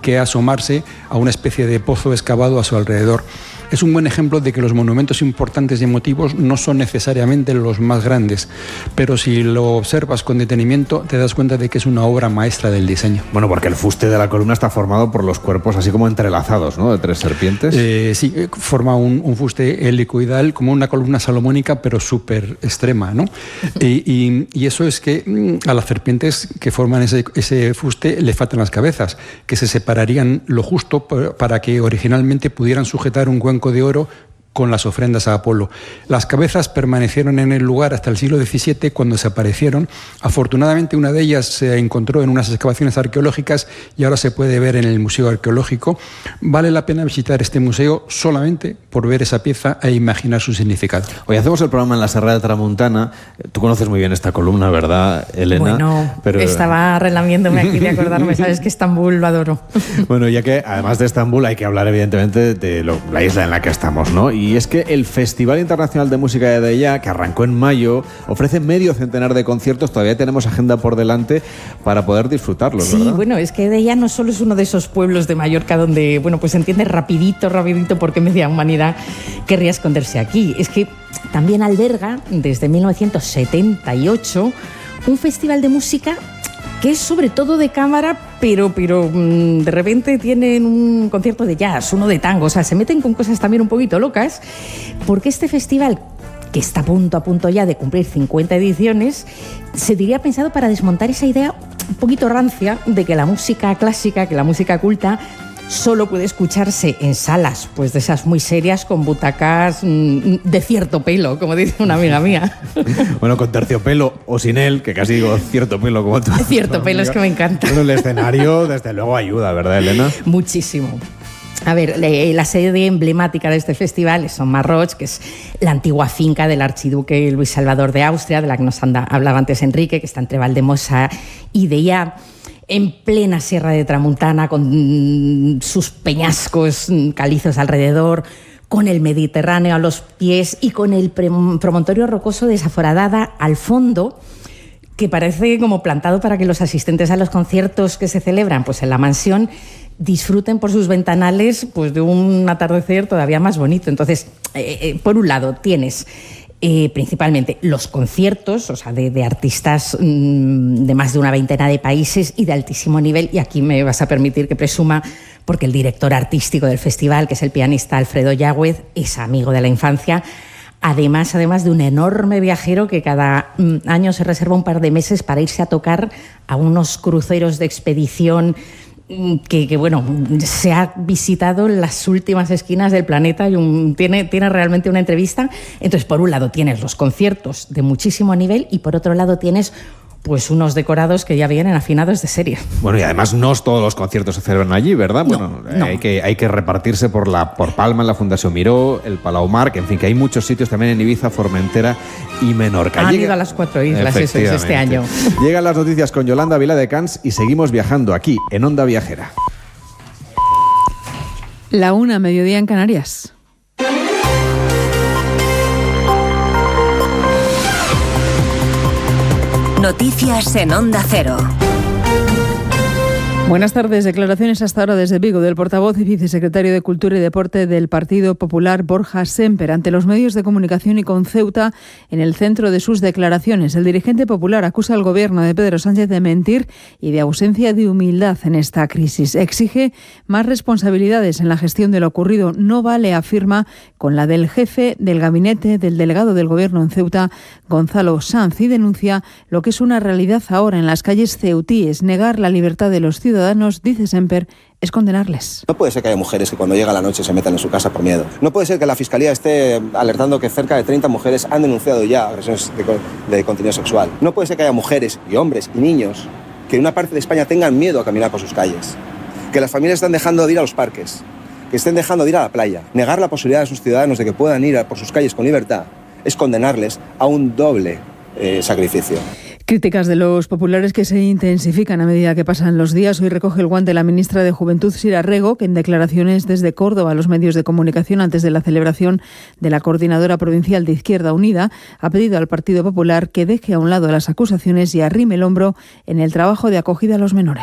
que asomarse a una especie de pozo excavado a su alrededor. Es un buen ejemplo de que los monumentos importantes y emotivos no son necesariamente los más grandes, pero si lo observas con detenimiento te das cuenta de que es una obra maestra del diseño. Bueno, porque el fuste de la columna está formado por los cuerpos así como entrelazados, ¿no?, de 3 serpientes. Sí, forma un fuste helicoidal como una columna salomónica, pero súper extrema, ¿no? Y eso es que a las serpientes que forman ese fuste le faltan las cabezas, que se separarían lo justo para que originalmente pudieran sujetar un cuenco de oro con las ofrendas a Apolo. Las cabezas permanecieron en el lugar hasta el siglo XVII, cuando desaparecieron. Afortunadamente, una de ellas se encontró en unas excavaciones arqueológicas y ahora se puede ver en el Museo Arqueológico. Vale la pena visitar este museo solamente por ver esa pieza e imaginar su significado. Hoy hacemos el programa en la Serra de Tramuntana. Tú conoces muy bien esta columna, ¿verdad, Elena? Bueno, pero estaba relamiéndome aquí de acordarme. Sabes que Estambul lo adoro. Bueno, ya que además de Estambul hay que hablar evidentemente de la isla en la que estamos, ¿no? Y es que el Festival Internacional de Música de Deia, que arrancó en mayo, ofrece medio centenar de conciertos. Todavía tenemos agenda por delante para poder disfrutarlos, ¿verdad? Sí, bueno, es que Deia no solo es uno de esos pueblos de Mallorca donde, bueno, pues se entiende rapidito por qué media humanidad querría esconderse aquí. Es que también alberga, desde 1978, un festival de música que es sobre todo de cámara, pero de repente tienen un concierto de jazz, uno de tango, o sea, se meten con cosas también un poquito locas, porque este festival, que está a punto ya de cumplir 50 ediciones, se diría pensado para desmontar esa idea un poquito rancia de que la música clásica, que la música culta, solo puede escucharse en salas, pues de esas muy serias, con butacas de cierto pelo, como dice una amiga mía. Bueno, con terciopelo o sin él, que casi digo cierto pelo como tú. Cierto pelo, es que me encanta. Bueno, el escenario desde luego ayuda, ¿verdad, Elena? Muchísimo. A ver, la sede emblemática de este festival es Son Marroch, que es la antigua finca del archiduque Luis Salvador de Austria, de la que nos hablaba antes Enrique, que está entre Valdemosa y Deia, en plena Sierra de Tramuntana, con sus peñascos calizos alrededor, con el Mediterráneo a los pies y con el promontorio rocoso de Saforadada al fondo, que parece como plantado para que los asistentes a los conciertos que se celebran pues en la mansión disfruten por sus ventanales pues de un atardecer todavía más bonito. Entonces, por un lado tienes principalmente los conciertos, o sea, de artistas de más de una veintena de países y de altísimo nivel, y aquí me vas a permitir que presuma, porque el director artístico del festival, que es el pianista Alfredo Yáguez, es amigo de la infancia, además de un enorme viajero que cada año se reserva un par de meses para irse a tocar a unos cruceros de expedición que bueno, se ha visitado las últimas esquinas del planeta y tiene realmente una entrevista. Entonces, por un lado tienes los conciertos de muchísimo nivel y por otro lado tienes pues unos decorados que ya vienen afinados de serie. Bueno, y además no todos los conciertos se celebran allí, ¿verdad? No, bueno, hay que repartirse por Palma, en la Fundación Miró, el Palau Mar, que en fin, que hay muchos sitios también en Ibiza, Formentera y Menorca. Han ido a las 4 islas este año. Llegan las noticias con Yolanda Viladecans y seguimos viajando aquí, en Onda Viajera. 1:00, mediodía en Canarias. Noticias en Onda Cero. Buenas tardes. Declaraciones hasta ahora desde Vigo del portavoz y vicesecretario de Cultura y Deporte del Partido Popular, Borja Sémper, ante los medios de comunicación y con Ceuta en el centro de sus declaraciones. El dirigente popular acusa al gobierno de Pedro Sánchez de mentir y de ausencia de humildad en esta crisis. Exige más responsabilidades en la gestión de lo ocurrido. No vale, afirma, con la del jefe del gabinete del delegado del gobierno en Ceuta, Gonzalo Sanz, y denuncia lo que es una realidad ahora en las calles ceutíes. Negar la libertad de los ciudadanos, dice Sémper, es condenarles. No puede ser que haya mujeres que cuando llega la noche se metan en su casa por miedo. No puede ser que la Fiscalía esté alertando que cerca de 30 mujeres han denunciado ya agresiones de contenido sexual. No puede ser que haya mujeres y hombres y niños que en una parte de España tengan miedo a caminar por sus calles. Que las familias están dejando de ir a los parques, que estén dejando de ir a la playa. Negar la posibilidad de sus ciudadanos de que puedan ir por sus calles con libertad es condenarles a un doble sacrificio. Críticas de los populares que se intensifican a medida que pasan los días. Hoy recoge el guante la ministra de Juventud, Sira Rego, que en declaraciones desde Córdoba a los medios de comunicación antes de la celebración de la Coordinadora Provincial de Izquierda Unida ha pedido al Partido Popular que deje a un lado las acusaciones y arrime el hombro en el trabajo de acogida a los menores.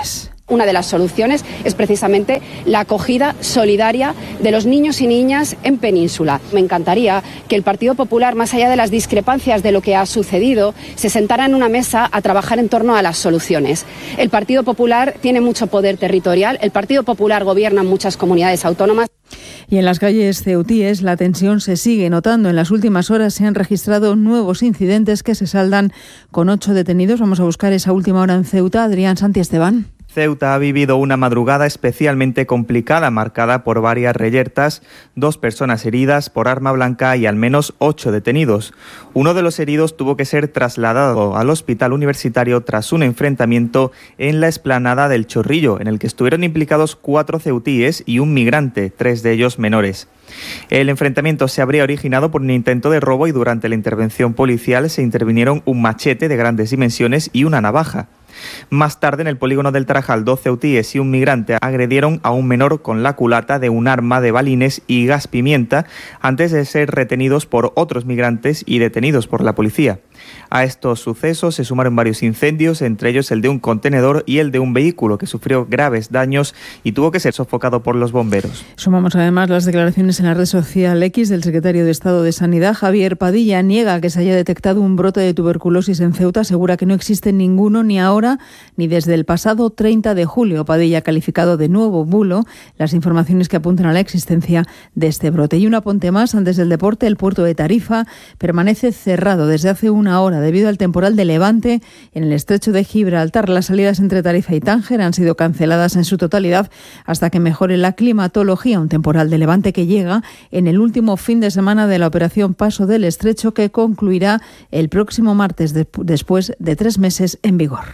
Una de las soluciones es precisamente la acogida solidaria de los niños y niñas en Península. Me encantaría que el Partido Popular, más allá de las discrepancias de lo que ha sucedido, se sentara en una mesa a trabajar en torno a las soluciones. El Partido Popular tiene mucho poder territorial, el Partido Popular gobierna en muchas comunidades autónomas. Y en las calles ceutíes la tensión se sigue notando. En las últimas horas se han registrado nuevos incidentes que se saldan con 8 detenidos. Vamos a buscar esa última hora en Ceuta. Adrián Santiesteban. Ceuta ha vivido una madrugada especialmente complicada, marcada por varias reyertas, 2 personas heridas por arma blanca y al menos 8 detenidos. Uno de los heridos tuvo que ser trasladado al hospital universitario tras un enfrentamiento en la explanada del Chorrillo, en el que estuvieron implicados 4 ceutíes y un migrante, 3 de ellos menores. El enfrentamiento se habría originado por un intento de robo y durante la intervención policial se intervinieron un machete de grandes dimensiones y una navaja. Más tarde, en el polígono del Tarajal, 2 ceutíes y un migrante agredieron a un menor con la culata de un arma de balines y gas pimienta antes de ser retenidos por otros migrantes y detenidos por la policía. A estos sucesos se sumaron varios incendios, entre ellos el de un contenedor y el de un vehículo que sufrió graves daños y tuvo que ser sofocado por los bomberos. Sumamos además las declaraciones en la red social X del secretario de Estado de Sanidad, Javier Padilla. Niega que se haya detectado un brote de tuberculosis en Ceuta, asegura que no existe ninguno ni ahora ni desde el pasado 30 de julio. Padilla ha calificado de nuevo bulo las informaciones que apuntan a la existencia de este brote. Y un apunte más, antes del deporte, el puerto de Tarifa permanece cerrado desde hace una hora debido al temporal de levante en el estrecho de Gibraltar. Las salidas entre Tarifa y Tánger han sido canceladas en su totalidad hasta que mejore la climatología. Un temporal de levante que llega en el último fin de semana de la operación Paso del Estrecho, que concluirá el próximo martes después de 3 meses en vigor.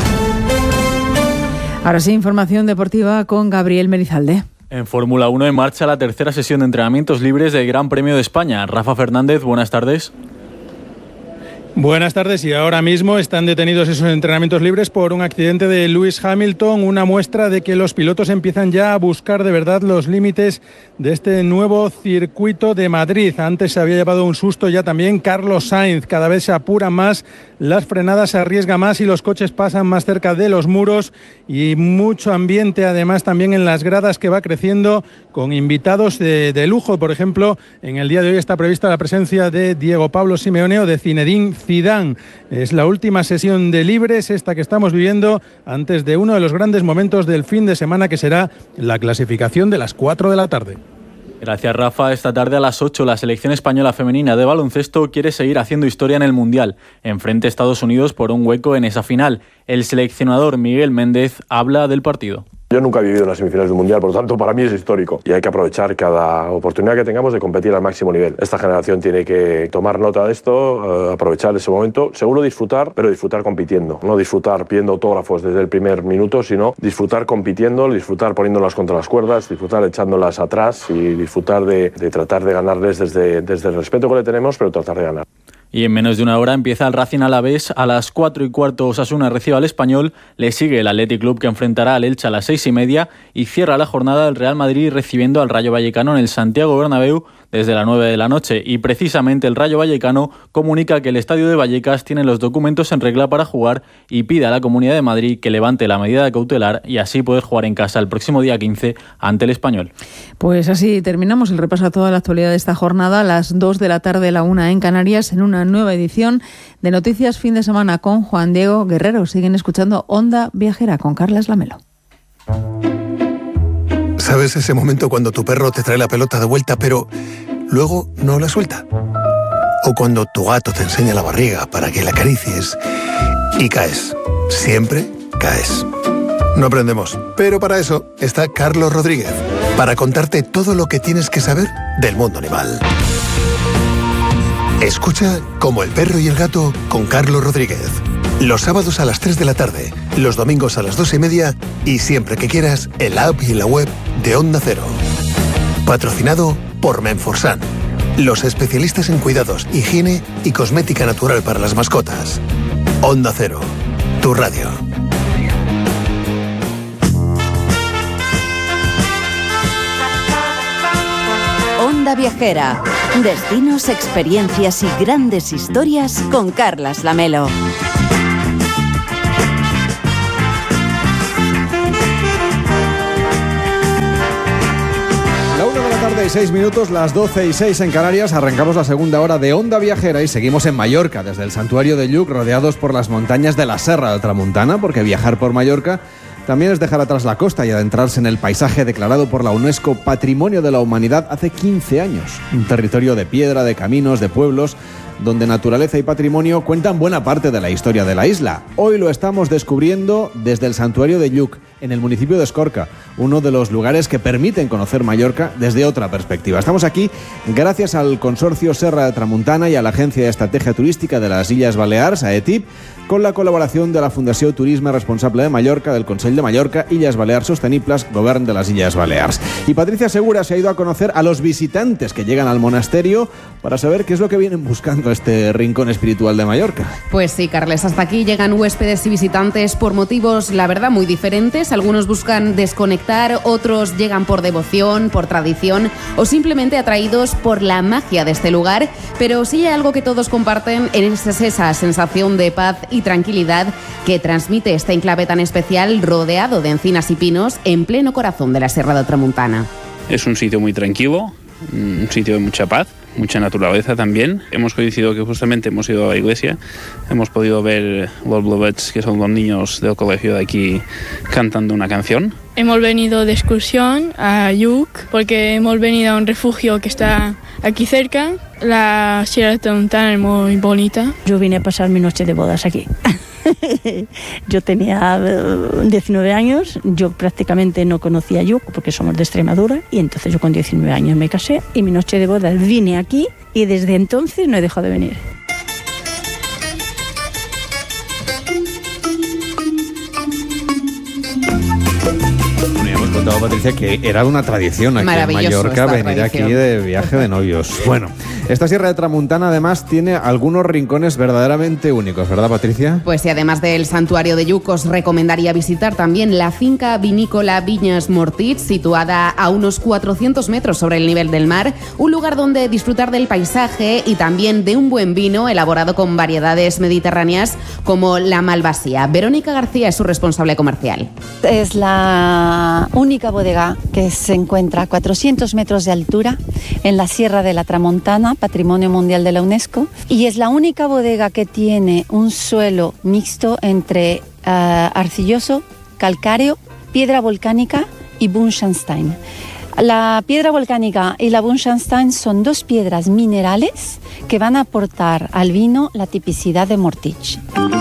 Ahora sí, información deportiva con Gabriel Merizalde. En Fórmula 1 en marcha la tercera sesión de entrenamientos libres del Gran Premio de España. Rafa Fernández, buenas tardes. Buenas tardes, y ahora mismo están detenidos esos entrenamientos libres por un accidente de Lewis Hamilton, una muestra de que los pilotos empiezan ya a buscar de verdad los límites de este nuevo circuito de Madrid. Antes se había llevado un susto ya también Carlos Sainz, cada vez se apuran más, las frenadas se arriesga más y los coches pasan más cerca de los muros, y mucho ambiente además también en las gradas, que va creciendo con invitados de lujo. Por ejemplo, en el día de hoy está prevista la presencia de Diego Pablo Simeone o de Zinedine Zidane. Es la última sesión de libres, esta que estamos viviendo antes de uno de los grandes momentos del fin de semana, que será la clasificación de las 4 de la tarde. Gracias, Rafa. Esta tarde a las 8 la selección española femenina de baloncesto quiere seguir haciendo historia en el Mundial. Enfrente a Estados Unidos por un hueco en esa final. El seleccionador Miguel Méndez habla del partido. Yo nunca he vivido en las semifinales de un mundial, por lo tanto para mí es histórico y hay que aprovechar cada oportunidad que tengamos de competir al máximo nivel. Esta generación tiene que tomar nota de esto, aprovechar ese momento, seguro disfrutar, pero disfrutar compitiendo, no disfrutar pidiendo autógrafos desde el primer minuto, sino disfrutar compitiendo, disfrutar poniéndolas contra las cuerdas, disfrutar echándolas atrás y disfrutar de tratar de ganarles desde el respeto que le tenemos, pero tratar de ganar. Y en menos de una hora empieza el Racing Alavés. A las 4:15 Osasuna recibe al Español, le sigue el Athletic Club, que enfrentará al Elche a las 6:30, y cierra la jornada el Real Madrid recibiendo al Rayo Vallecano en el Santiago Bernabéu desde las 9 de la noche. Y precisamente el Rayo Vallecano comunica que el estadio de Vallecas tiene los documentos en regla para jugar y pide a la Comunidad de Madrid que levante la medida de cautelar y así poder jugar en casa el próximo día 15 ante el Español. Pues así terminamos el repaso a toda la actualidad de esta jornada. A las 2 de la tarde, la 1 en Canarias, en una nueva edición de Noticias Fin de Semana con Juan Diego Guerrero. Siguen escuchando Onda Viajera con Carlas Lamelo. ¿Sabes ese momento cuando tu perro te trae la pelota de vuelta pero luego no la suelta? O cuando tu gato te enseña la barriga para que la acaricies y caes. Siempre caes. No aprendemos, pero para eso está Carlos Rodríguez, para contarte todo lo que tienes que saber del mundo animal. Escucha Como el perro y el gato con Carlos Rodríguez. Los sábados a las 3 de la tarde, los domingos a las 2:30 y siempre que quieras en la app y en la web de Onda Cero. Patrocinado por Menforsan, los especialistas en cuidados, higiene y cosmética natural para las mascotas. Onda Cero, tu radio. Onda Viajera. Destinos, experiencias y grandes historias con Carlas Lamelo. 11:06, las 12:06 en Canarias. Arrancamos la segunda hora de Onda Viajera y seguimos en Mallorca, desde el santuario de Lluc, rodeados por las montañas de la Serra de Tramuntana, porque viajar por Mallorca también es dejar atrás la costa y adentrarse en el paisaje declarado por la UNESCO Patrimonio de la Humanidad hace 15 años. Un territorio de piedra, de caminos, de pueblos, donde naturaleza y patrimonio cuentan buena parte de la historia de la isla. Hoy lo estamos descubriendo desde el santuario de Lluc, en el municipio de Escorca, uno de los lugares que permiten conocer Mallorca desde otra perspectiva. Estamos aquí gracias al Consorcio Serra de Tramuntana y a la Agencia de Estrategia Turística de las Illes Balears, AETIP, con la colaboración de la Fundació Turisme Responsable de Mallorca, del Consell de Mallorca, Illes Balears Sostenibles, Govern de las Illes Balears. Y Patricia Segura se ha ido a conocer a los visitantes que llegan al monasterio para saber qué es lo que vienen buscando a este rincón espiritual de Mallorca. Pues sí, Carles, hasta aquí llegan huéspedes y visitantes por motivos, la verdad, muy diferentes. Algunos buscan desconectar, otros llegan por devoción, por tradición o simplemente atraídos por la magia de este lugar. Pero sí hay algo que todos comparten, es esa sensación de paz y tranquilidad que transmite este enclave tan especial rodeado de encinas y pinos en pleno corazón de la Serra de Tramuntana. Es un sitio muy tranquilo, un sitio de mucha paz, mucha naturaleza también. Hemos coincidido que justamente hemos ido a la iglesia, hemos podido ver los Blovets, que son los niños del colegio de aquí, cantando una canción. Hemos venido de excursión a Lluc porque hemos venido a un refugio que está aquí cerca. La Sierra de Tramuntana es muy bonita. Yo vine a pasar mi noche de bodas aquí. Yo tenía 19 años, yo prácticamente no conocía Lluc porque somos de Extremadura y entonces yo con 19 años me casé y mi noche de bodas vine aquí y desde entonces no he dejado de venir. Contaba Patricia que era una tradición aquí en Mallorca venir aquí de viaje de novios. Bueno, esta Sierra de Tramuntana además tiene algunos rincones verdaderamente únicos, ¿verdad, Patricia? Pues sí, además del santuario de Lluc, os recomendaría visitar también la finca vinícola Vinyes Mortits, situada a unos 400 metros sobre el nivel del mar, un lugar donde disfrutar del paisaje y también de un buen vino elaborado con variedades mediterráneas como la Malvasía. Verónica García es su responsable comercial. Es la única bodega que se encuentra a 400 metros de altura en la Sierra de la Tramuntana, Patrimonio Mundial de la UNESCO, y es la única bodega que tiene un suelo mixto entre arcilloso, calcáreo, piedra volcánica y buntsandstein. La piedra volcánica y la buntsandstein son dos piedras minerales que van a aportar al vino la tipicidad de Mortich.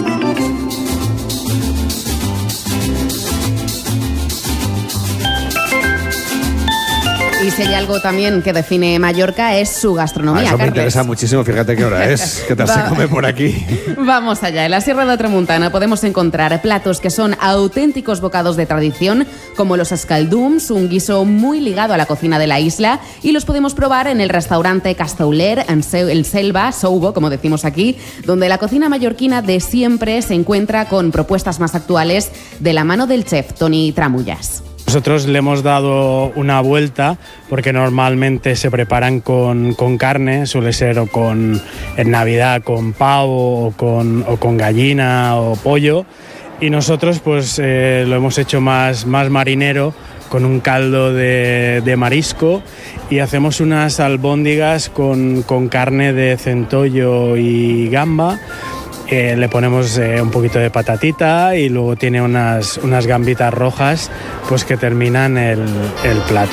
Y si hay algo también que define Mallorca es su gastronomía. Eso me interesa muchísimo, fíjate qué hora es, qué tal se come por aquí. Vamos allá, en la Sierra de Tramuntana podemos encontrar platos que son auténticos bocados de tradición, como los escaldums, un guiso muy ligado a la cocina de la isla, y los podemos probar en el restaurante Castauler, en el Selva, Soubo, como decimos aquí, donde la cocina mallorquina de siempre se encuentra con propuestas más actuales de la mano del chef Toni Tramullas. Nosotros le hemos dado una vuelta porque normalmente se preparan con carne, suele ser o en Navidad con pavo o con gallina o pollo, y nosotros pues lo hemos hecho más marinero, con un caldo de marisco, y hacemos unas albóndigas con carne de centollo y gamba. Le ponemos un poquito de patatita y luego tiene unas gambitas rojas pues que terminan el plato.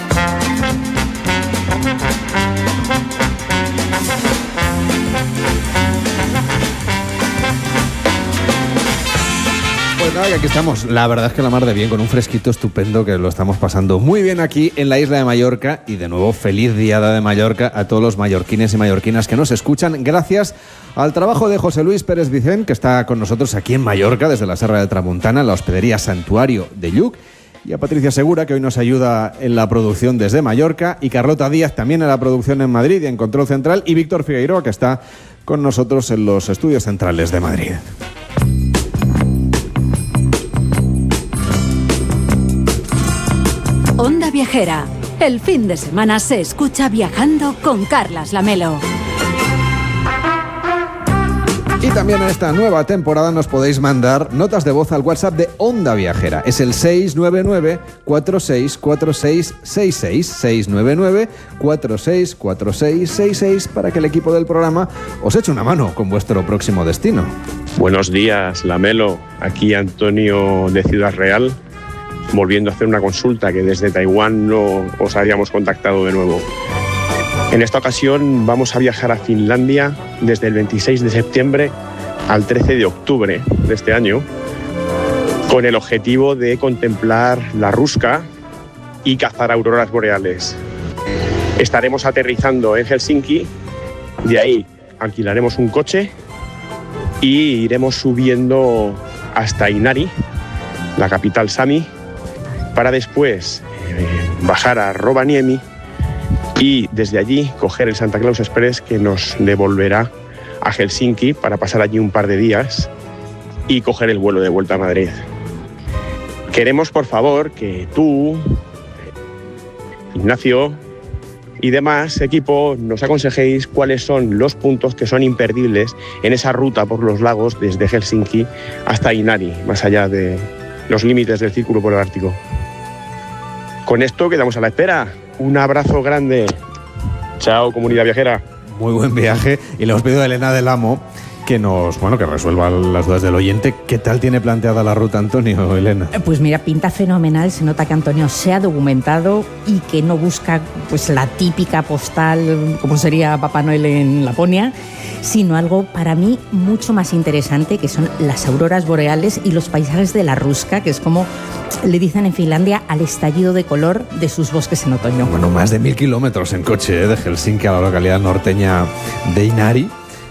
Pues nada, y aquí estamos. La verdad es que la mar de bien, con un fresquito estupendo que lo estamos pasando muy bien aquí en la isla de Mallorca. Y de nuevo, feliz Diada de Mallorca a todos los mallorquines y mallorquinas que nos escuchan. Gracias al trabajo de José Luis Pérez Vicent, que está con nosotros aquí en Mallorca, desde la Serra de Tramuntana, en la hospedería Santuario de Lluc. Y a Patricia Segura, que hoy nos ayuda en la producción desde Mallorca. Y Carlota Díaz también en la producción en Madrid y en Control Central. Y Víctor Figueiredo, que está con nosotros en los estudios centrales de Madrid. Onda Viajera. El fin de semana se escucha viajando con Carlas Lamelo. Y también en esta nueva temporada nos podéis mandar notas de voz al WhatsApp de Onda Viajera. Es el 699-464666, 699-464666, para que el equipo del programa os eche una mano con vuestro próximo destino. Buenos días, Lamelo. Aquí Antonio de Ciudad Real, volviendo a hacer una consulta que desde Taiwán no os habíamos contactado de nuevo. En esta ocasión vamos a viajar a Finlandia desde el 26 de septiembre al 13 de octubre de este año, con el objetivo de contemplar la Ruska y cazar auroras boreales. Estaremos aterrizando en Helsinki, de ahí alquilaremos un coche y iremos subiendo hasta Inari, la capital sami, para después bajar a Rovaniemi y desde allí coger el Santa Claus Express que nos devolverá a Helsinki para pasar allí un par de días y coger el vuelo de vuelta a Madrid. Queremos, por favor, que tú, Ignacio y demás equipo nos aconsejéis cuáles son los puntos que son imperdibles en esa ruta por los lagos desde Helsinki hasta Inari, más allá de los límites del Círculo Polar Ártico. Con esto quedamos a la espera. Un abrazo grande. Chao, comunidad viajera. Muy buen viaje. Y le hemos pedido a Elena del Amo que que resuelva las dudas del oyente. ¿Qué tal tiene planteada la ruta, Antonio, Elena? Pues mira, pinta fenomenal. Se nota que Antonio se ha documentado y que no busca pues la típica postal, como sería Papá Noel en Laponia, sino algo para mí mucho más interesante, que son las auroras boreales y los paisajes de la Ruska, que es como le dicen en Finlandia al estallido de color de sus bosques en otoño. Bueno, más de 1000 kilómetros en coche de Helsinki a la localidad norteña de Inari.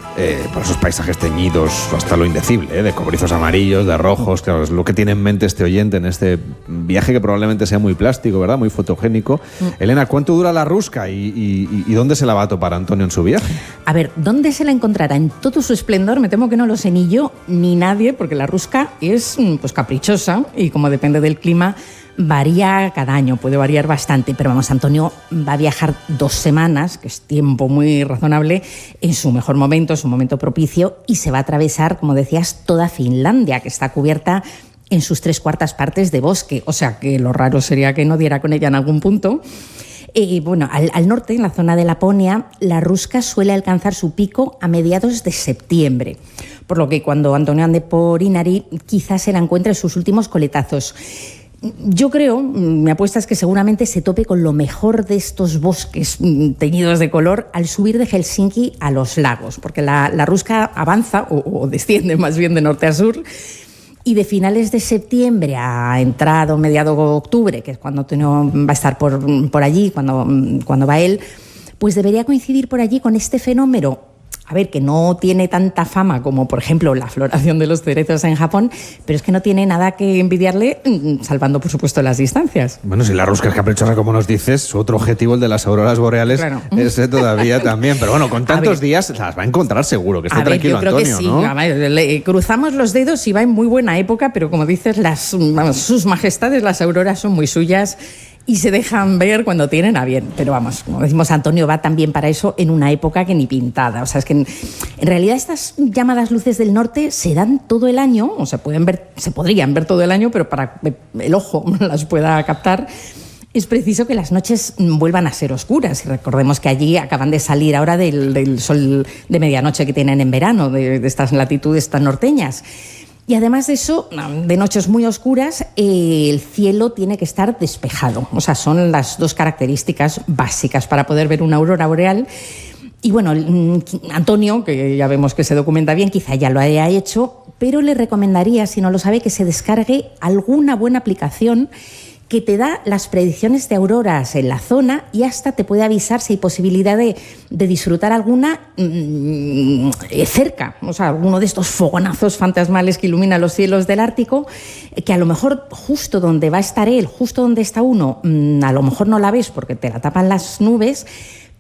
Por esos paisajes teñidos hasta lo indecible, de cobrizos amarillos, de rojos, claro, es lo que tiene en mente este oyente en este viaje que probablemente sea muy plástico, ¿verdad? Muy fotogénico. Elena, ¿cuánto dura la Ruska y dónde se la va a topar Antonio en su viaje? A ver, ¿dónde se la encontrará en todo su esplendor? Me temo que no lo sé ni yo ni nadie, porque la Ruska es pues caprichosa y como depende del clima, varía cada año, puede variar bastante, pero vamos, Antonio va a viajar 2 semanas, que es tiempo muy razonable, en su mejor momento, su momento propicio, y se va a atravesar, como decías, toda Finlandia, que está cubierta en sus 3/4 partes de bosque, o sea que lo raro sería que no diera con ella en algún punto. Bueno, al norte, en la zona de Laponia, la Ruska suele alcanzar su pico a mediados de septiembre, por lo que cuando Antonio ande por Inari, quizás se la encuentre en sus últimos coletazos. Yo creo, mi apuesta es que seguramente se tope con lo mejor de estos bosques teñidos de color al subir de Helsinki a los lagos, porque la Ruska avanza, o desciende más bien de norte a sur, y de finales de septiembre a entrado, mediado octubre, que es cuando Antonio va a estar por allí, cuando va él, pues debería coincidir por allí con este fenómeno. A ver, que no tiene tanta fama como, por ejemplo, la floración de los cerezos en Japón, pero es que no tiene nada que envidiarle, salvando, por supuesto, las distancias. Bueno, si la Ruska es caprichosa, como nos dices, su otro objetivo, el de las auroras boreales, claro, ese todavía también. Pero bueno, con tantos días las va a encontrar seguro, que esté tranquilo, Antonio, yo creo que sí, ¿no? A ver, cruzamos los dedos y va en muy buena época, pero como dices, sus majestades, las auroras, son muy suyas y se dejan ver cuando tienen a bien. Pero vamos, como decimos, Antonio va también para eso en una época que ni pintada. O sea, es que en realidad estas llamadas luces del norte se dan todo el año, o se podrían ver todo el año, pero para que el ojo las pueda captar, es preciso que las noches vuelvan a ser oscuras. Y recordemos que allí acaban de salir ahora del sol de medianoche que tienen en verano, de estas latitudes tan norteñas. Y además de eso, de noches muy oscuras, el cielo tiene que estar despejado. O sea, son las 2 características básicas para poder ver una aurora boreal. Y bueno, Antonio, que ya vemos que se documenta bien, quizá ya lo haya hecho, pero le recomendaría, si no lo sabe, que se descargue alguna buena aplicación que te da las predicciones de auroras en la zona y hasta te puede avisar si hay posibilidad de disfrutar alguna cerca. O sea, alguno de estos fogonazos fantasmales que iluminan los cielos del Ártico, que a lo mejor justo donde va a estar él, justo donde está uno, a lo mejor no la ves porque te la tapan las nubes,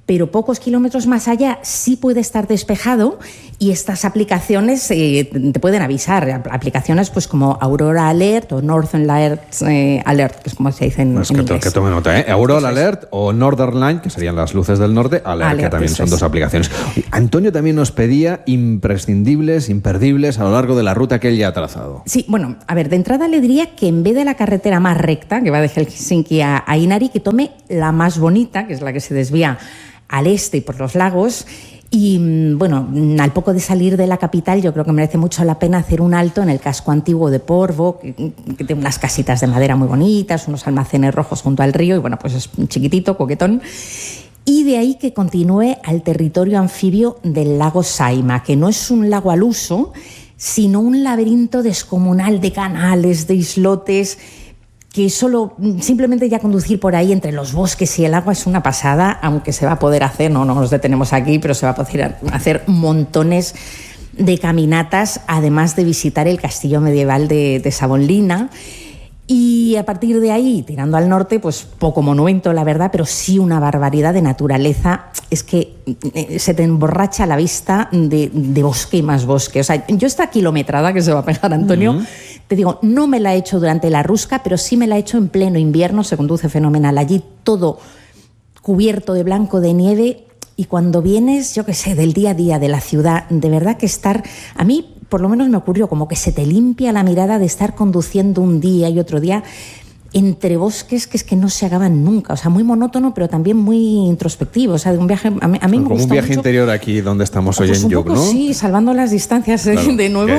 pero pocos kilómetros más allá sí puede estar despejado y estas aplicaciones te pueden avisar. Aplicaciones pues como Aurora Alert o Northern Alert, que es como se dice en inglés. Que tome nota, Aurora Alert o Northern Line, que serían las luces del norte, Alert, que también son dos aplicaciones. Antonio también nos pedía imprescindibles, imperdibles a lo largo de la ruta que él ya ha trazado. Sí, bueno, a ver, de entrada le diría que en vez de la carretera más recta, que va de Helsinki a Inari, que tome la más bonita, que es la que se desvía al este y por los lagos. Y bueno, al poco de salir de la capital, yo creo que merece mucho la pena hacer un alto en el casco antiguo de Porvoo, que tiene unas casitas de madera muy bonitas, unos almacenes rojos junto al río, y bueno, pues es chiquitito, coquetón. Y de ahí que continúe al territorio anfibio del lago Saimaa, que no es un lago al uso, sino un laberinto descomunal de canales, de islotes, que solo simplemente ya conducir por ahí entre los bosques y el agua es una pasada, aunque se va a poder hacer, no nos detenemos aquí, pero se va a poder hacer montones de caminatas, además de visitar el castillo medieval de Savonlinna. Y a partir de ahí, tirando al norte, pues poco monumento, la verdad, pero sí una barbaridad de naturaleza. Es que se te emborracha la vista de bosque y más bosque. O sea, yo esta kilometrada que se va a pegar Antonio, te digo, no me la he hecho durante la rusca, pero sí me la he hecho en pleno invierno, se conduce fenomenal. Allí todo cubierto de blanco de nieve, y cuando vienes, yo qué sé, del día a día de la ciudad, de verdad que estar... A mí, por lo menos me ocurrió, como que se te limpia la mirada de estar conduciendo un día y otro día entre bosques que es que no se acaban nunca. O sea, muy monótono, pero también muy introspectivo. O sea, de un viaje... A mí me gusta como un viaje mucho, interior aquí donde estamos hoy pues en Lluc, ¿no? Sí, salvando las distancias de nuevo,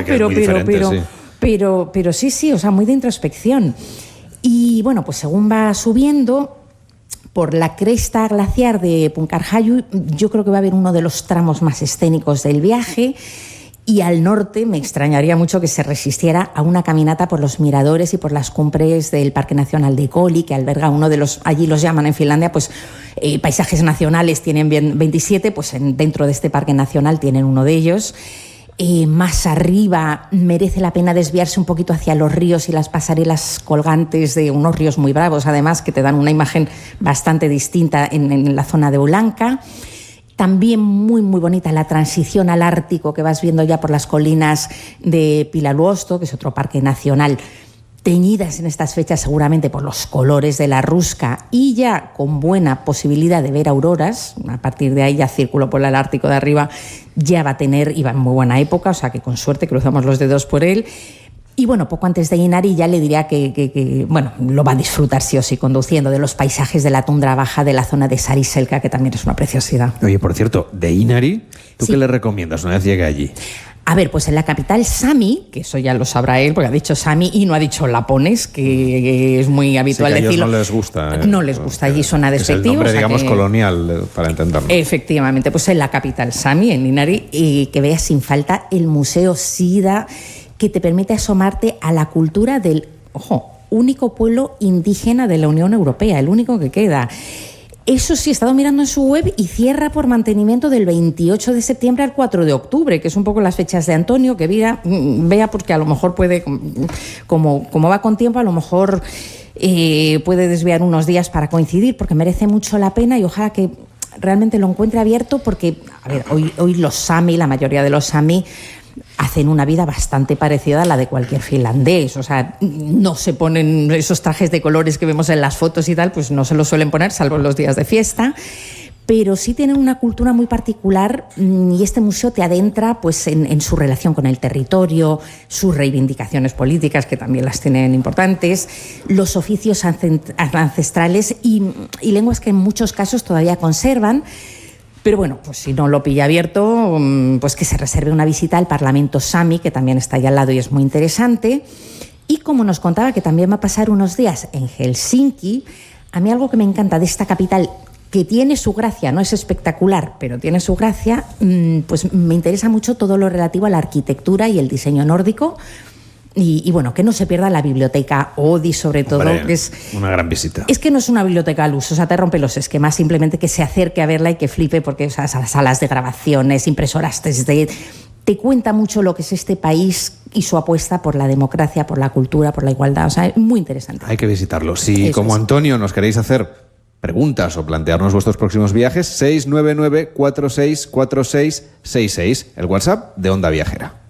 pero sí, o sea, muy de introspección. Y bueno, pues según va subiendo por la cresta glaciar de Punkarhayu, yo creo que va a haber uno de los tramos más escénicos del viaje. Y al norte me extrañaría mucho que se resistiera a una caminata por los miradores y por las cumbres del Parque Nacional de Koli, que alberga uno de los, allí los llaman en Finlandia, pues paisajes nacionales, tienen 27, pues dentro de este Parque Nacional tienen uno de ellos. Más arriba merece la pena desviarse un poquito hacia los ríos y las pasarelas colgantes de unos ríos muy bravos, además, que te dan una imagen bastante distinta en la zona de Ulanka. También muy, muy bonita la transición al Ártico que vas viendo ya por las colinas de Pilaluosto, que es otro parque nacional, teñidas en estas fechas seguramente por los colores de la Rusca y ya con buena posibilidad de ver auroras. A partir de ahí ya círculo por el Ártico de arriba ya va a tener, y va en muy buena época, o sea que con suerte cruzamos los dedos por él. Y bueno, poco antes de Inari ya le diría que bueno, lo va a disfrutar sí o sí conduciendo, de los paisajes de la tundra baja de la zona de Sariselka, que también es una preciosidad. Oye, por cierto, de Inari, ¿tú qué le recomiendas una vez llegue allí? A ver, pues en la capital Sami, que eso ya lo sabrá él, porque ha dicho Sami y no ha dicho Lapones, que es muy habitual sí, que decirlo. No les gusta. No les gusta, allí suena despectivo. Es el nombre, o sea, digamos, que... colonial, para entenderlo. Efectivamente, pues en la capital Sami, en Inari, que veas sin falta el Museo Sida, que te permite asomarte a la cultura del, único pueblo indígena de la Unión Europea, el único que queda. Eso sí, he estado mirando en su web y cierra por mantenimiento del 28 de septiembre al 4 de octubre, que es un poco las fechas de Antonio, que vea porque a lo mejor puede, como va con tiempo, a lo mejor puede desviar unos días para coincidir, porque merece mucho la pena y ojalá que realmente lo encuentre abierto, porque, a ver, hoy los Sami, la mayoría de los Sami, hacen una vida bastante parecida a la de cualquier finlandés. O sea, no se ponen esos trajes de colores que vemos en las fotos y tal, pues no se los suelen poner, salvo en los días de fiesta. Pero sí tienen una cultura muy particular y este museo te adentra pues, en su relación con el territorio, sus reivindicaciones políticas, que también las tienen importantes, los oficios ancestrales y lenguas que en muchos casos todavía conservan. Pero bueno, pues si no lo pilla abierto, pues que se reserve una visita al Parlamento Sami, que también está ahí al lado y es muy interesante. Y como nos contaba que también va a pasar unos días en Helsinki, a mí algo que me encanta de esta capital, que tiene su gracia, no es espectacular, pero tiene su gracia, pues me interesa mucho todo lo relativo a la arquitectura y el diseño nórdico. Y bueno, que no se pierda la biblioteca Odi, sobre todo. Hombre, que es una gran visita. Es que no es una biblioteca al uso, o sea, te rompe los esquemas, simplemente que se acerque a verla y que flipe, porque esas salas de grabaciones, impresoras 3D, te cuenta mucho lo que es este país y su apuesta por la democracia, por la cultura, por la igualdad. O sea, es muy interesante. Hay que visitarlo. Si como Antonio nos queréis hacer preguntas o plantearnos vuestros próximos viajes, 699 464666, el WhatsApp de Onda Viajera.